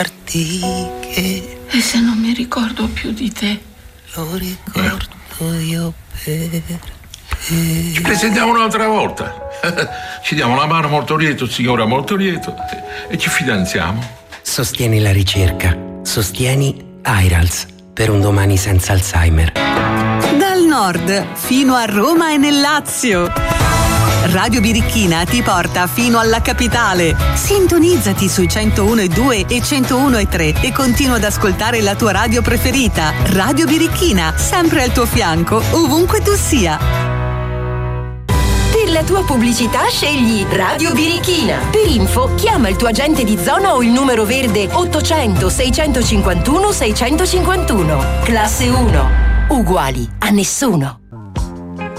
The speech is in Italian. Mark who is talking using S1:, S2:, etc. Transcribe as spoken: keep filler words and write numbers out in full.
S1: E se non mi ricordo più di te?
S2: Lo ricordo io per te.
S3: Ci presentiamo un'altra volta. Ci diamo la mano molto lieto, signora molto lieto, e ci fidanziamo.
S4: Sostieni la ricerca. Sostieni AIRALS per un domani senza Alzheimer.
S5: Dal nord fino a Roma e nel Lazio. Radio Birichina ti porta fino alla capitale. Sintonizzati sui centouno e due e centouno e tre e continua ad ascoltare la tua radio preferita. Radio Birichina, sempre al tuo fianco, ovunque tu sia.
S6: Per la tua pubblicità scegli Radio Birichina. Per info chiama il tuo agente di zona o il numero verde ottocento seicentocinquantuno seicentocinquantuno. Classe uno. Uguali a nessuno.